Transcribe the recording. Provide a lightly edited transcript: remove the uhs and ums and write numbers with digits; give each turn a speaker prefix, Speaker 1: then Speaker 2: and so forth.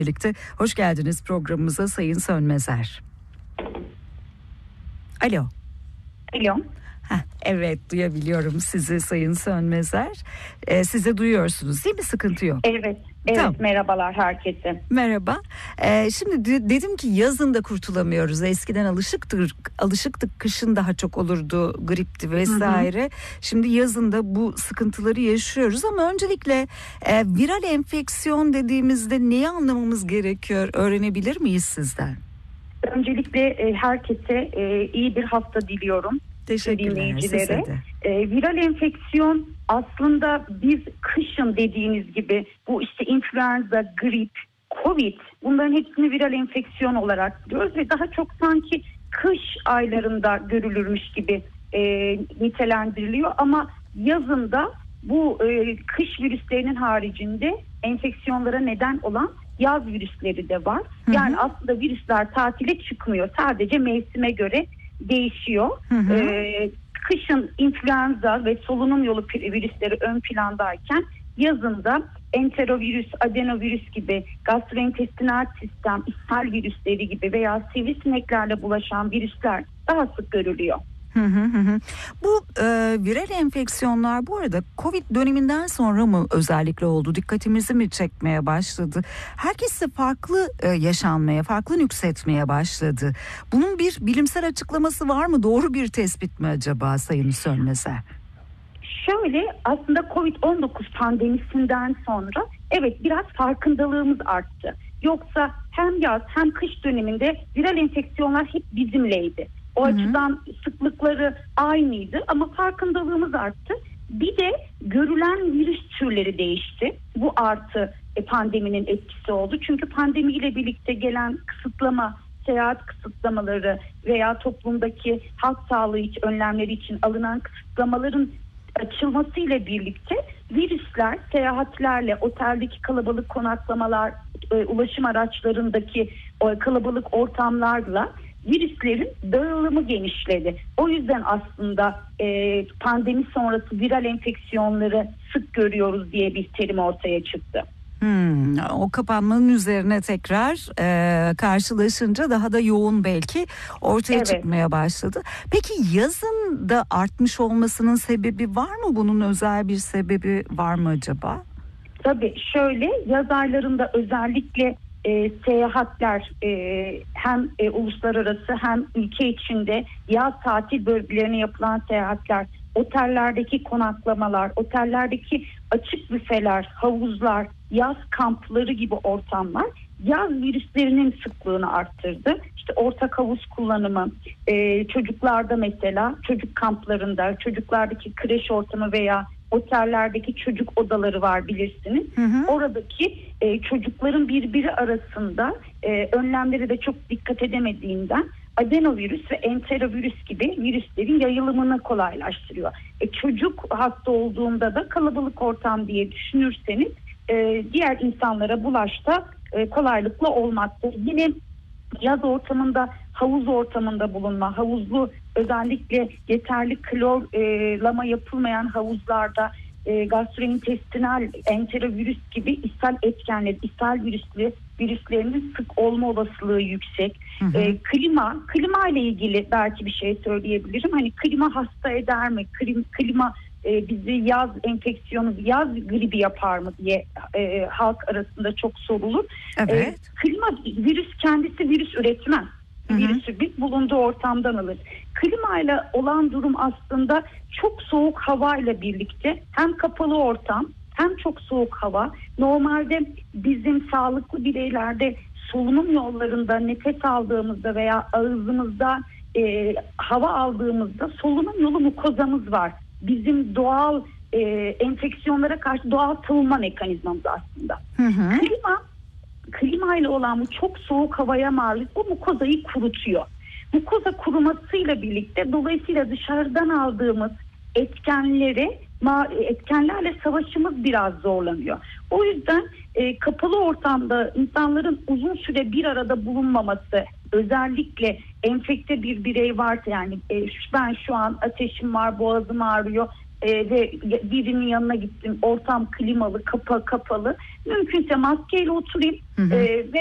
Speaker 1: birlikte. Hoş geldiniz programımıza Sayın Sönmezer. Alo.
Speaker 2: Alo.
Speaker 1: Evet, duyabiliyorum sizi Sayın Sönmezer. Siz de duyuyorsunuz değil mi? Sıkıntı yok.
Speaker 2: Evet,
Speaker 1: Tamam.
Speaker 2: Merhabalar herkese.
Speaker 1: Merhaba. Şimdi dedim ki yazın da kurtulamıyoruz. Eskiden alışıktık. Kışın daha çok olurdu, gripti vesaire. Şimdi yazın da bu sıkıntıları yaşıyoruz ama öncelikle viral enfeksiyon dediğimizde neyi anlamamız gerekiyor? Öğrenebilir miyiz sizden?
Speaker 2: Öncelikle herkese iyi bir hafta diliyorum.
Speaker 1: Teşekkürler size de.
Speaker 2: Viral enfeksiyon aslında biz kışın dediğiniz gibi bu işte influenza, grip, covid bunların hepsini viral enfeksiyon olarak biliyoruz ve daha çok sanki kış aylarında görülürmüş gibi nitelendiriliyor ama yazında bu kış virüslerinin haricinde enfeksiyonlara neden olan yaz virüsleri de var. Yani aslında virüsler tatile çıkmıyor. Sadece mevsime göre değişiyor. Kışın influenza ve solunum yolu virüsleri ön plandayken yazında enterovirüs, adenovirüs gibi gastrointestinal sistem, ishal virüsleri gibi veya sivrisineklerle bulaşan virüsler daha sık görülüyor.
Speaker 1: Bu viral enfeksiyonlar bu arada Covid döneminden sonra mı özellikle oldu? Dikkatimizi mi çekmeye başladı? Herkes de farklı yaşanmaya, farklı nüksetmeye başladı. Bunun bir bilimsel açıklaması var mı? Doğru bir tespit mi acaba Sayın Sönmezer?
Speaker 2: Şöyle, aslında Covid-19 pandemisinden sonra evet biraz farkındalığımız arttı. Yoksa hem yaz hem kış döneminde viral enfeksiyonlar hep bizimleydi. O açıdan sıklıkları aynıydı ama farkındalığımız arttı. Bir de görülen virüs türleri değişti. Bu artı pandeminin etkisi oldu. Çünkü pandemiyle birlikte gelen kısıtlama, seyahat kısıtlamaları veya toplumdaki halk sağlığı önlemleri için alınan kısıtlamaların açılmasıyla birlikte virüsler seyahatlerle, oteldeki kalabalık konaklamalar, ulaşım araçlarındaki kalabalık ortamlarla virüslerin dağılımı genişledi. O yüzden aslında pandemi sonrası viral enfeksiyonları sık görüyoruz diye bir terim ortaya çıktı.
Speaker 1: O kapanmanın üzerine tekrar karşılaşınca daha da yoğun belki ortaya çıkmaya başladı. Peki yazın da artmış olmasının sebebi var mı? Bunun özel bir sebebi var mı acaba?
Speaker 2: Tabii şöyle, yaz aylarında özellikle seyahatler hem uluslararası hem ülke içinde yaz tatil bölgelerine yapılan seyahatler, otellerdeki konaklamalar, otellerdeki açık büfeler, havuzlar, yaz kampları gibi ortamlar yaz virüslerinin sıklığını arttırdı. İşte ortak havuz kullanımı, çocuklarda mesela çocuk kamplarında, çocuklardaki kreş ortamı veya otellerdeki çocuk odaları var bilirsiniz. Oradaki çocukların birbiri arasında önlemleri de çok dikkat edemediğinden adenovirüs ve enterovirüs gibi virüslerin yayılımını kolaylaştırıyor. Çocuk hasta olduğunda da kalabalık ortam diye düşünürseniz diğer insanlara bulaşta kolaylıkla olmakta. Yine yaz ortamında, havuz ortamında bulunma, havuzlu özellikle yeterli klorlama yapılmayan havuzlarda gastrointestinal enterovirüs gibi ishal etkenleri, ishal virüslerinin sık olma olasılığı yüksek. Klima ile ilgili belki bir şey söyleyebilirim. Hani klima hasta eder mi? Klima bizi yaz enfeksiyonu, yaz gribi yapar mı diye halk arasında çok sorulur.
Speaker 1: Evet.
Speaker 2: Klima kendisi virüs üretmez. Virüsü biz bulunduğu ortamdan alır. Klimayla olan durum aslında çok soğuk havayla birlikte hem kapalı ortam hem çok soğuk hava. Normalde bizim sağlıklı bireylerde solunum yollarında nefes aldığımızda veya ağzımızda hava aldığımızda solunum yolu mukozamız var. Bizim doğal enfeksiyonlara karşı doğal savunma mekanizmamız aslında. Klima ile olan bu çok soğuk havaya maruz bu mukozayı kurutuyor. Mukoza kurumasıyla birlikte dolayısıyla dışarıdan aldığımız etkenlerle savaşımız biraz zorlanıyor. O yüzden kapalı ortamda insanların uzun süre bir arada bulunmaması, özellikle enfekte bir birey varsa, yani ben şu an ateşim var, boğazım ağrıyor, ve birinin yanına gittim, ortam klimalı, kapalı, mümkünse maskeyle oturayım ve